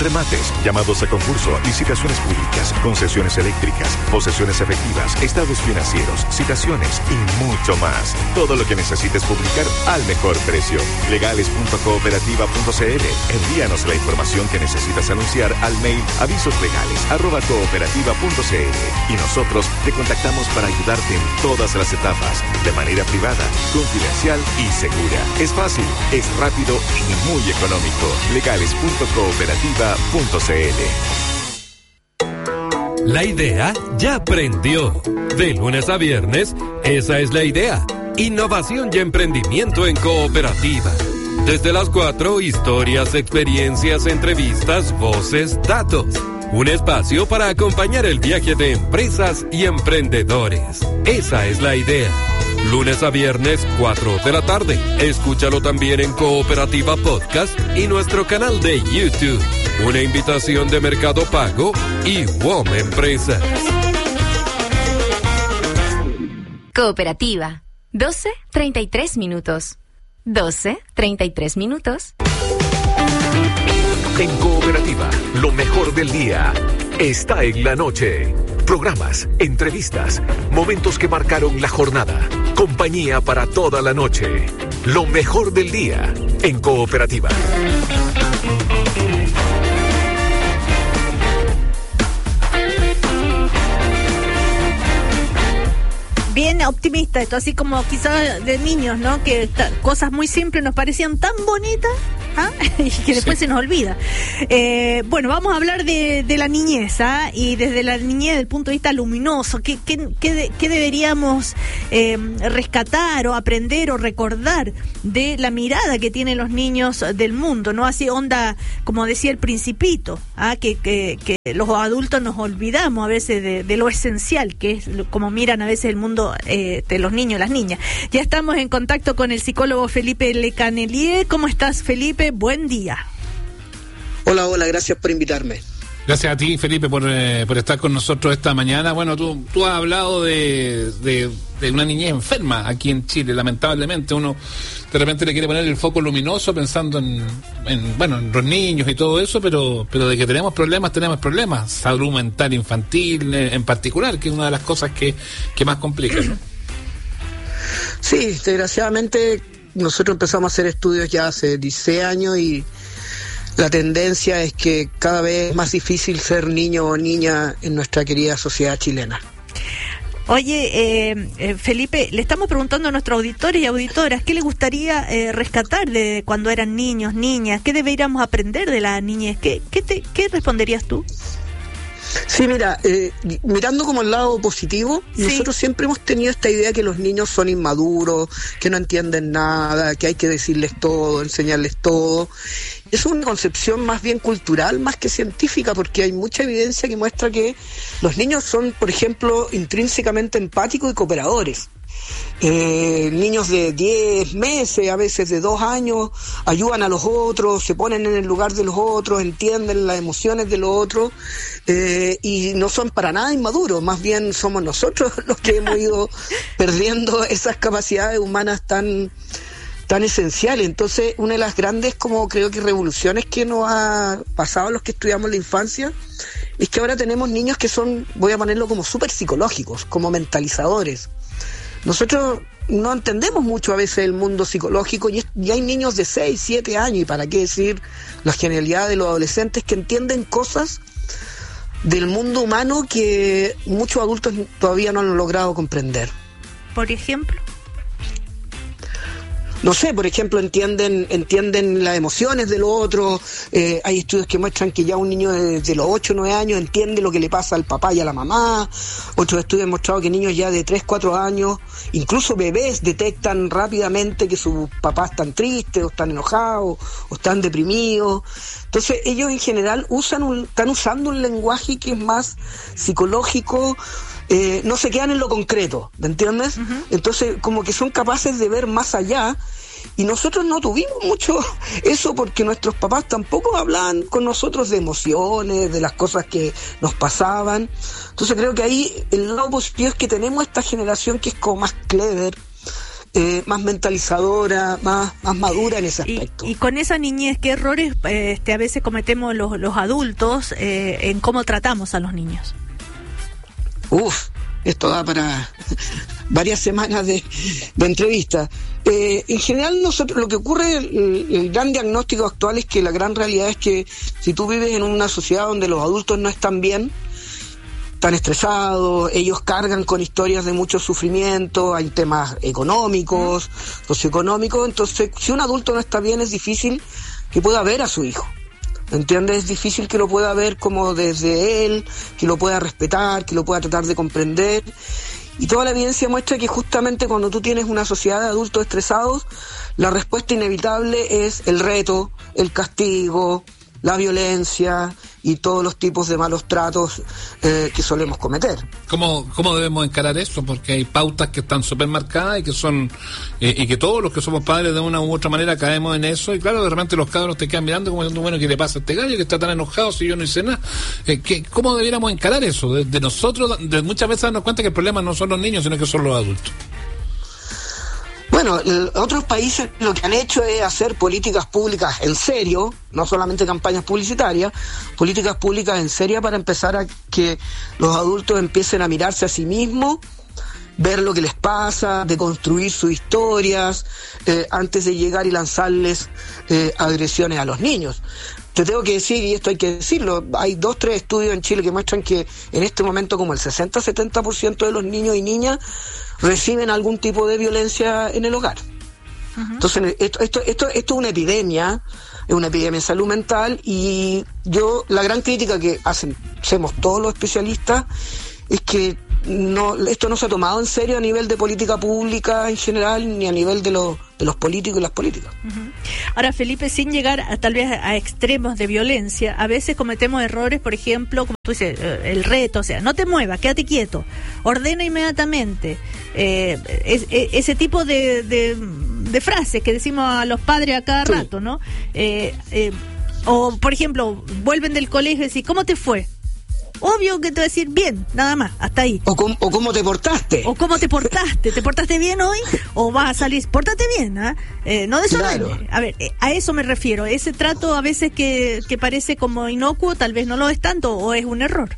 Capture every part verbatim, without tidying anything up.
remates, llamados a concurso, licitaciones públicas, concesiones eléctricas, posesiones efectivas, estados financieros, citaciones y mucho más. Todo lo que necesites publicar al mejor precio. legales punto cooperativa punto c l. Envíanos la información que necesitas anunciar al mail avisoslegales arroba cooperativa punto c l y nosotros te contactamos para ayudarte en todas las etapas, de manera privada, confidencial y segura. Es fácil, es rápido y muy económico. legales punto cooperativa punto c l. La idea ya prendió. De lunes a viernes, esa es la idea. Innovación y emprendimiento en cooperativa. Desde las cuatro, historias, experiencias, entrevistas, voces, datos. Un espacio para acompañar el viaje de empresas y emprendedores. Esa es la idea. Lunes a viernes, cuatro de la tarde. Escúchalo también en Cooperativa Podcast y nuestro canal de YouTube. Una invitación de Mercado Pago y W O M Empresas. Cooperativa. doce treinta y tres minutos. doce treinta y tres minutos. En Cooperativa, lo mejor del día está en la noche. Programas, entrevistas, momentos que marcaron la jornada. Compañía para toda la noche. Lo mejor del día en Cooperativa. Bien optimista esto, así como quizás de niños, ¿no? Que ta, cosas muy simples nos parecían tan bonitas, ¿ah? Y que después sí se nos olvida. Eh, bueno, vamos a hablar de, de la niñez, ¿ah? Y desde la niñez, desde el punto de vista luminoso, ¿qué, qué, qué, qué deberíamos eh, rescatar o aprender o recordar de la mirada que tienen los niños del mundo, ¿no? Así onda, como decía el Principito, ¿ah? Que, que, que los adultos nos olvidamos a veces de, de lo esencial, que es como miran a veces el mundo eh, de los niños, las niñas. Ya estamos en contacto con el psicólogo Felipe Lecanelier. ¿Cómo estás, Felipe? Buen día. Hola, hola, gracias por invitarme. Gracias a ti, Felipe, por, eh, por estar con nosotros esta mañana. Bueno, tú, tú has hablado de, de, de una niñez enferma aquí en Chile, lamentablemente. Uno de repente le quiere poner el foco luminoso pensando en, en bueno, en los niños y todo eso, pero, pero de que tenemos problemas, tenemos problemas. Salud mental infantil eh, en particular, que es una de las cosas que, que más complica, ¿no? Sí, desgraciadamente nosotros empezamos a hacer estudios ya hace dieciséis años y la tendencia es que cada vez es más difícil ser niño o niña en nuestra querida sociedad chilena. Oye, eh, eh, Felipe, le estamos preguntando a nuestros auditores y auditoras qué les gustaría eh, rescatar de cuando eran niños, niñas, qué deberíamos aprender de la niñez. ¿Qué, qué, te, qué responderías tú? Sí, mira, eh, mirando como el lado positivo, sí. Nosotros siempre hemos tenido esta idea que los niños son inmaduros, que no entienden nada, que hay que decirles todo, enseñarles todo. Es una concepción más bien cultural, más que científica, porque hay mucha evidencia que muestra que los niños son, por ejemplo, intrínsecamente empáticos y cooperadores. Eh, niños de diez meses, a veces de dos años, ayudan a los otros, se ponen en el lugar de los otros, entienden las emociones de los otros, eh, y no son para nada inmaduros, más bien somos nosotros los que hemos ido perdiendo esas capacidades humanas tan tan esenciales. Entonces, una de las grandes, como creo que revoluciones que nos ha pasado a los que estudiamos la infancia, es que ahora tenemos niños que son, voy a ponerlo como súper psicológicos, como mentalizadores. Nosotros no entendemos mucho a veces el mundo psicológico y, es, y hay niños de seis, siete años, y para qué decir la genialidad de los adolescentes, que entienden cosas del mundo humano que muchos adultos todavía no han logrado comprender. Por ejemplo... No sé, por ejemplo, entienden entienden las emociones de los otros. Eh, hay estudios que muestran que ya un niño de, de los ocho o nueve años entiende lo que le pasa al papá y a la mamá. Otros estudios han mostrado que niños ya de tres, cuatro años, incluso bebés, detectan rápidamente que sus papás están tristes o están enojados o están deprimidos. Entonces ellos en general usan un, están usando un lenguaje que es más psicológico. Eh, no se quedan en lo concreto, ¿me entiendes? Uh-huh. Entonces como que son capaces de ver más allá, y nosotros no tuvimos mucho eso porque nuestros papás tampoco hablaban con nosotros de emociones, de las cosas que nos pasaban. Entonces creo que ahí el lado positivo es que tenemos esta generación que es como más clever, eh, más mentalizadora, más, más madura en ese aspecto. Y, y con esa niñez, ¿qué errores eh, este, a veces cometemos los, los adultos eh, en cómo tratamos a los niños? Uf, esto da para varias semanas de, de entrevista. Eh, en general, nosotros lo que ocurre, el, el gran diagnóstico actual es que la gran realidad es que si tú vives en una sociedad donde los adultos no están bien, están estresados, ellos cargan con historias de mucho sufrimiento, hay temas económicos, socioeconómicos, entonces si un adulto no está bien es difícil que pueda ver a su hijo, ¿entiendes? Es difícil que lo pueda ver como desde él, que lo pueda respetar, que lo pueda tratar de comprender, y toda la evidencia muestra que justamente cuando tú tienes una sociedad de adultos estresados, la respuesta inevitable es el reto, el castigo, la violencia y todos los tipos de malos tratos eh, que solemos cometer. ¿Cómo, ¿Cómo debemos encarar eso? Porque hay pautas que están súper marcadas y que son eh, y que todos los que somos padres de una u otra manera caemos en eso, y claro, de repente los cabros te quedan mirando como diciendo, bueno, ¿qué le pasa a este gallo que está tan enojado si yo no hice nada? Eh, ¿qué, ¿Cómo debiéramos encarar eso? De, de nosotros, de muchas veces darnos cuenta que el problema no son los niños, sino que son los adultos. Bueno, el, otros países lo que han hecho es hacer políticas públicas en serio, no solamente campañas publicitarias, políticas públicas en serio para empezar a que los adultos empiecen a mirarse a sí mismos, ver lo que les pasa, de construir sus historias, eh, antes de llegar y lanzarles eh, agresiones a los niños. Te tengo que decir, y esto hay que decirlo, hay dos, tres estudios en Chile que muestran que en este momento como el sesenta a setenta por ciento de los niños y niñas reciben algún tipo de violencia en el hogar. Uh-huh. Entonces, esto, esto, esto, esto es una epidemia, es una epidemia de salud mental, y yo, la gran crítica que hacen, hacemos todos los especialistas, es que no, esto no se ha tomado en serio a nivel de política pública en general, ni a nivel de los de los políticos y las políticas. Uh-huh. Ahora, Felipe, sin llegar a, tal vez a extremos de violencia, a veces cometemos errores, por ejemplo, como tú dices, el reto, o sea, no te muevas, quédate quieto, ordena inmediatamente, eh, es, es, ese tipo de, de, de frases que decimos a los padres a cada sí. rato, ¿no? Eh, eh, o, por ejemplo, vuelven del colegio y decís, ¿cómo te fue? Obvio que te va a decir bien, nada más, hasta ahí. O, com, o cómo te portaste. O cómo te portaste. ¿Te portaste bien hoy? O vas a salir, pórtate bien, ¿eh? eh no desordene. Claro. A ver, eh, a eso me refiero. Ese trato a veces que, que parece como inocuo, tal vez no lo es tanto, o es un error.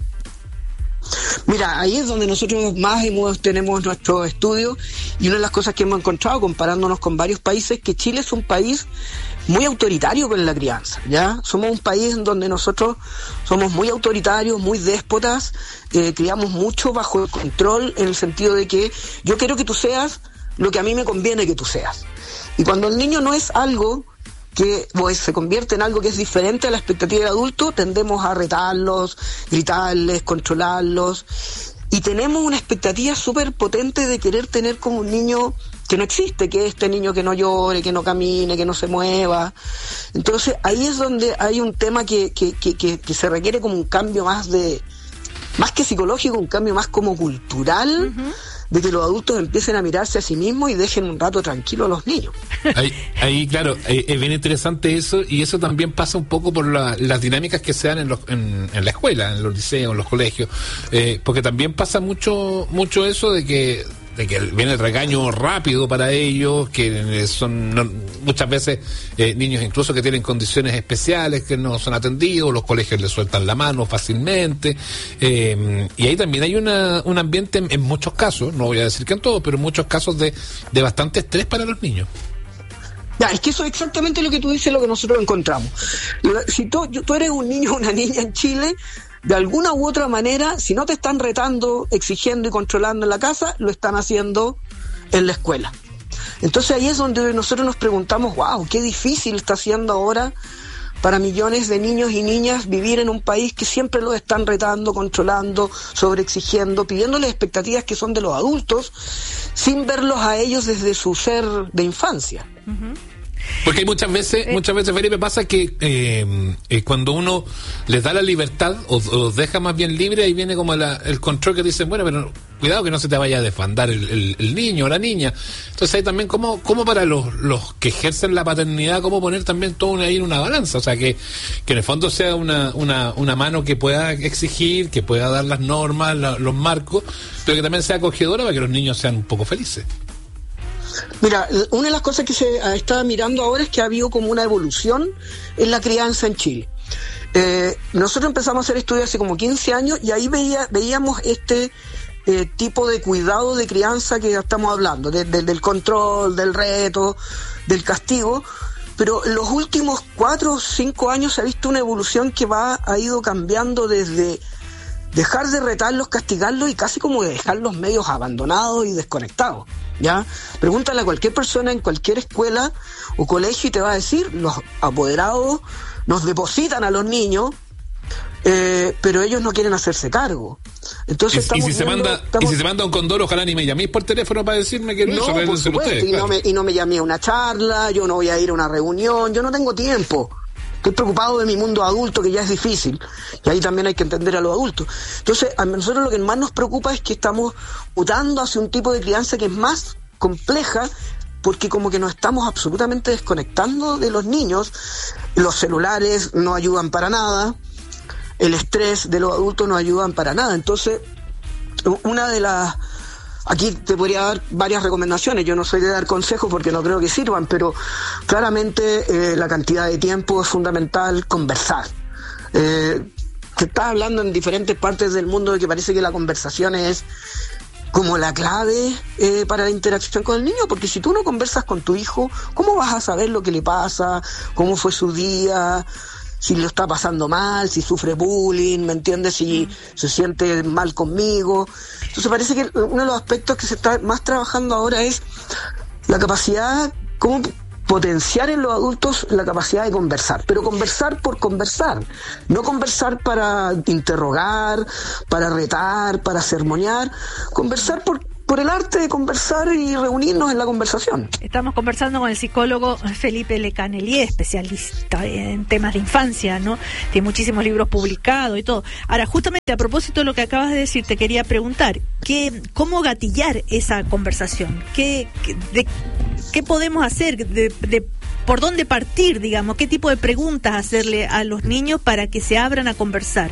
Mira, ahí es donde nosotros más hemos, tenemos nuestro estudio, y una de las cosas que hemos encontrado comparándonos con varios países, que Chile es un país muy autoritario con la crianza, ¿ya? Somos un país en donde nosotros somos muy autoritarios, muy déspotas, eh, criamos mucho bajo el control, en el sentido de que yo quiero que tú seas lo que a mí me conviene que tú seas. Y cuando el niño no es algo que pues, se convierte en algo que es diferente a la expectativa del adulto, tendemos a retarlos, gritarles, controlarlos, y tenemos una expectativa súper potente de querer tener como un niño que no existe, que es este niño que no llore, que no camine, que no se mueva. Entonces ahí es donde hay un tema que, que, que, que, que se requiere como un cambio más de, más que psicológico, un cambio más como cultural, uh-huh. de que los adultos empiecen a mirarse a sí mismos y dejen un rato tranquilo a los niños. Ahí, ahí claro, eh, es bien interesante eso, y eso también pasa un poco por la, las dinámicas que se dan en, los, en, en la escuela, en los liceos, en los colegios, eh, porque también pasa mucho mucho eso de que de que viene el regaño rápido para ellos, que son no, muchas veces eh, niños incluso que tienen condiciones especiales que no son atendidos, los colegios les sueltan la mano fácilmente, eh, y ahí también hay una, un ambiente en, en muchos casos, no voy a decir que en todos, pero en muchos casos de, de bastante estrés para los niños. Ya, es que eso es exactamente lo que tú dices, lo que nosotros encontramos. Si tú, tú eres un niño o una niña en Chile, de alguna u otra manera, si no te están retando, exigiendo y controlando en la casa, lo están haciendo en la escuela. Entonces ahí es donde nosotros nos preguntamos, wow, qué difícil está siendo ahora para millones de niños y niñas vivir en un país que siempre los están retando, controlando, sobreexigiendo, pidiéndoles expectativas que son de los adultos, sin verlos a ellos desde su ser de infancia. Uh-huh. Porque hay muchas veces, eh. muchas veces, Felipe, pasa que eh, eh, cuando uno les da la libertad o, o los deja más bien libre, ahí viene como la, el control que dicen, bueno, pero cuidado que no se te vaya a desbandar el, el, el niño o la niña. Entonces hay también como, como para los, los que ejercen la paternidad, cómo poner también todo ahí en una balanza, o sea, que, que en el fondo sea una, una, una mano que pueda exigir, que pueda dar las normas, la, los marcos, pero que también sea acogedora para que los niños sean un poco felices. Mira, una de las cosas que se está mirando ahora es que ha habido como una evolución en la crianza en Chile. Eh, nosotros empezamos a hacer estudios hace como quince años y ahí veía, veíamos este eh, tipo de cuidado de crianza que ya estamos hablando, de, de, del control, del reto, del castigo, pero en los últimos cuatro o cinco años se ha visto una evolución que va ha ido cambiando desde dejar de retarlos, castigarlos y casi como de dejarlos medios abandonados y desconectados, ¿ya? Pregúntale a cualquier persona en cualquier escuela o colegio y te va a decir, los apoderados nos depositan a los niños, eh, pero ellos no quieren hacerse cargo. Entonces, y, y, si viendo, se manda, estamos... y si se manda un condoro, ojalá ni me llaméis por teléfono para decirme que no, no eso por supuesto, ustedes, y, claro. no me, y no me llamé a una charla, yo no voy a ir a una reunión, yo no tengo tiempo. Estoy preocupado de mi mundo adulto, que ya es difícil, y ahí también hay que entender a los adultos. Entonces, a nosotros lo que más nos preocupa es que estamos mutando hacia un tipo de crianza que es más compleja, porque como que nos estamos absolutamente desconectando de los niños. Los celulares no ayudan para nada, el estrés de los adultos no ayudan para nada. Entonces, una de las... Aquí te podría dar varias recomendaciones, yo no soy de dar consejos porque no creo que sirvan, pero claramente eh, la cantidad de tiempo es fundamental, conversar. Eh, se está hablando en diferentes partes del mundo de que parece que la conversación es como la clave eh, para la interacción con el niño, porque si tú no conversas con tu hijo, ¿cómo vas a saber lo que le pasa? ¿Cómo fue su día? Si lo está pasando mal, si sufre bullying, ¿me entiendes? Si se siente mal conmigo. Entonces parece que uno de los aspectos que se está más trabajando ahora es la capacidad, cómo potenciar en los adultos la capacidad de conversar, pero conversar por conversar, no conversar para interrogar, para retar, para sermonear, conversar por por el arte de conversar y reunirnos en la conversación. Estamos conversando con el psicólogo Felipe Lecanelier, especialista en temas de infancia, ¿no? Tiene muchísimos libros publicados y todo. Ahora, justamente a propósito de lo que acabas de decir, te quería preguntar, ¿qué, ¿cómo gatillar esa conversación? ¿Qué, qué, de, qué podemos hacer? De, de, ¿Por dónde partir, digamos? ¿Qué tipo de preguntas hacerle a los niños para que se abran a conversar?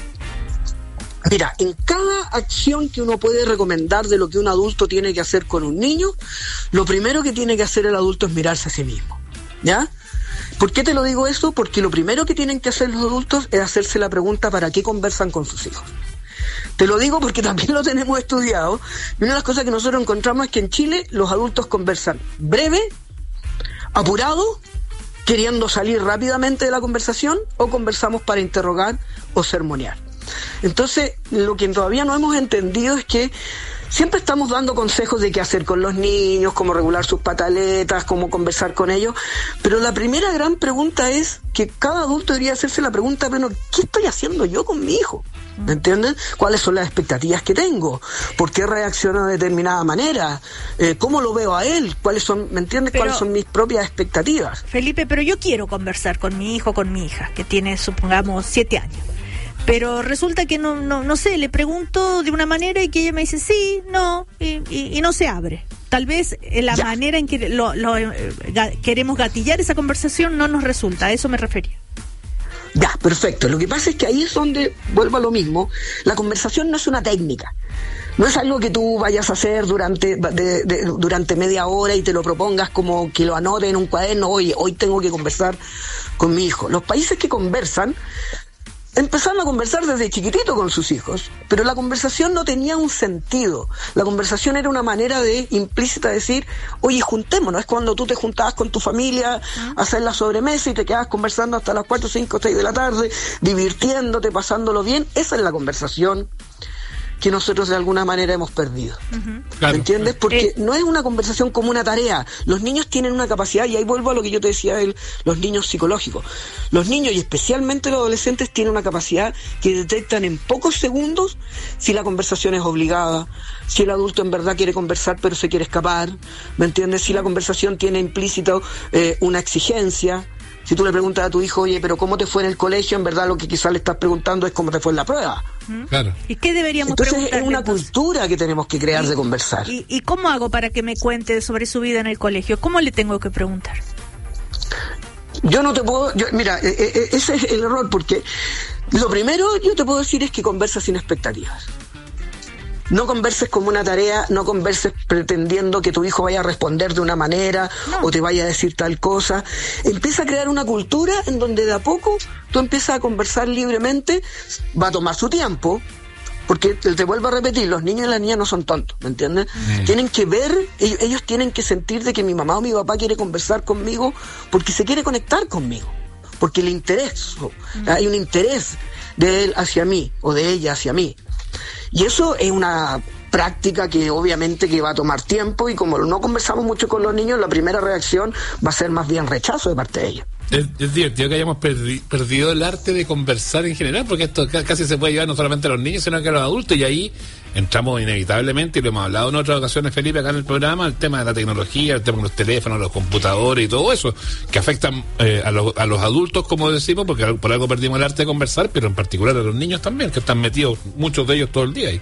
Mira, en cada acción que uno puede recomendar de lo que un adulto tiene que hacer con un niño, lo primero que tiene que hacer el adulto es mirarse a sí mismo, ¿ya? ¿Por qué te lo digo eso? Porque lo primero que tienen que hacer los adultos es hacerse la pregunta ¿para qué conversan con sus hijos? Te lo digo porque también lo tenemos estudiado, y una de las cosas que nosotros encontramos es que en Chile los adultos conversan breve, apurado, queriendo salir rápidamente de la conversación, o conversamos para interrogar o sermonear. Entonces, lo que todavía no hemos entendido es que siempre estamos dando consejos de qué hacer con los niños, cómo regular sus pataletas, cómo conversar con ellos, pero la primera gran pregunta es que cada adulto debería hacerse la pregunta, bueno, ¿qué estoy haciendo yo con mi hijo? ¿Me entienden? ¿Cuáles son las expectativas que tengo? ¿Por qué reacciona de determinada manera? Eh, ¿Cómo lo veo a él? ¿Cuáles son, me entiendes? Pero, ¿cuáles son mis propias expectativas? Felipe, pero yo quiero conversar con mi hijo, con mi hija, que tiene, supongamos, siete años. Pero resulta que no, no, no sé, le pregunto de una manera y que ella me dice sí, no, y, y, y no se abre. Tal vez la ya. manera en que lo, lo, eh, ga, queremos gatillar esa conversación no nos resulta, a eso me refería. Ya, perfecto. Lo que pasa es que ahí es donde, vuelvo a lo mismo, la conversación no es una técnica. No es algo que tú vayas a hacer durante de, de, durante media hora y te lo propongas como que lo anotes en un cuaderno, oye, hoy tengo que conversar con mi hijo. Los países que conversan empezaron a conversar desde chiquitito con sus hijos, pero la conversación no tenía un sentido. La conversación era una manera de implícita decir, oye, juntémonos. Es cuando tú te juntabas con tu familia a hacer la sobremesa y te quedabas conversando hasta las cuatro, cinco, seis de la tarde, divirtiéndote, pasándolo bien. Esa es la conversación que nosotros de alguna manera hemos perdido. Uh-huh. Claro. ¿Me entiendes? Porque eh. no es una conversación como una tarea. Los niños tienen una capacidad, y ahí vuelvo a lo que yo te decía de los niños psicológicos. Los niños, y especialmente los adolescentes, tienen una capacidad que detectan en pocos segundos si la conversación es obligada, si el adulto en verdad quiere conversar pero se quiere escapar, ¿me entiendes? Si la conversación tiene implícito eh, una exigencia. Si tú le preguntas a tu hijo, oye, pero ¿cómo te fue en el colegio? En verdad lo que quizás le estás preguntando es cómo te fue en la prueba. Claro. ¿Y qué deberíamos entonces, preguntarle? Es una entonces? cultura que tenemos que crear ¿Y, de conversar. ¿y, ¿Y cómo hago para que me cuente sobre su vida en el colegio? ¿Cómo le tengo que preguntar? Yo no te puedo... Yo, mira, eh, eh, ese es el error, porque lo primero yo te puedo decir es que conversa sin expectativas. No converses como una tarea, no converses pretendiendo que tu hijo vaya a responder de una manera no. o te vaya a decir tal cosa. Empieza a crear una cultura en donde de a poco tú empiezas a conversar libremente, va a tomar su tiempo, porque te vuelvo a repetir, los niños y las niñas no son tontos, ¿me entiendes? Mm. Tienen que ver, ellos, ellos tienen que sentir de que mi mamá o mi papá quiere conversar conmigo porque se quiere conectar conmigo, porque le intereso, mm. hay un interés de él hacia mí o de ella hacia mí. Y eso es una práctica que obviamente que va a tomar tiempo, y como no conversamos mucho con los niños, la primera reacción va a ser más bien rechazo de parte de ellos. Es, es divertido que hayamos perdi, perdido el arte de conversar en general, porque esto casi se puede llevar no solamente a los niños, sino que a los adultos, y ahí entramos inevitablemente, y lo hemos hablado en otras ocasiones, Felipe, acá en el programa, el tema de la tecnología, el tema de los teléfonos, los computadores y todo eso, que afectan eh, a, los, a los adultos, como decimos, porque por algo perdimos el arte de conversar, pero en particular a los niños también, que están metidos, muchos de ellos, todo el día ahí.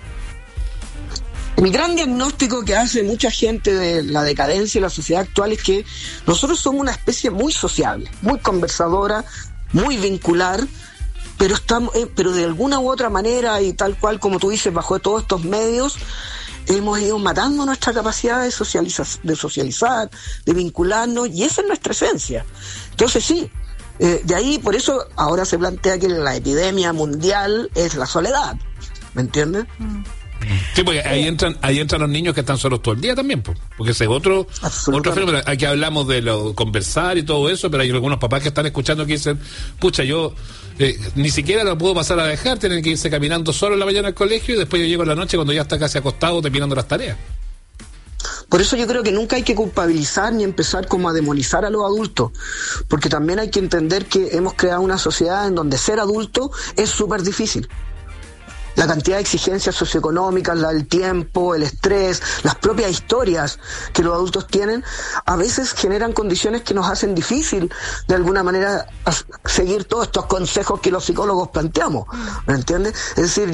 El gran diagnóstico que hace mucha gente de la decadencia de la sociedad actual es que nosotros somos una especie muy sociable, muy conversadora, muy vincular, pero estamos, eh, pero de alguna u otra manera, y tal cual como tú dices, bajo todos estos medios, hemos ido matando nuestra capacidad de socializar, de socializar, de vincularnos, y esa es nuestra esencia. Entonces sí, eh, de ahí, por eso ahora se plantea que la epidemia mundial es la soledad, ¿me entiendes? Mm. Sí, porque ahí entran ahí entran los niños que están solos todo el día también, pues, porque ese es otro otro fenómeno. Aquí hablamos de lo conversar y todo eso, pero hay algunos papás que están escuchando que dicen, pucha, yo eh, ni siquiera lo puedo pasar a dejar, tienen que irse caminando solo en la mañana al colegio, y después yo llego en la noche cuando ya está casi acostado terminando las tareas. Por eso yo creo que nunca hay que culpabilizar ni empezar como a demonizar a los adultos, porque también hay que entender que hemos creado una sociedad en donde ser adulto es súper difícil. La cantidad de exigencias socioeconómicas, la del tiempo, el estrés, las propias historias que los adultos tienen, a veces generan condiciones que nos hacen difícil, de alguna manera, seguir todos estos consejos que los psicólogos planteamos, ¿me entiendes? Es decir,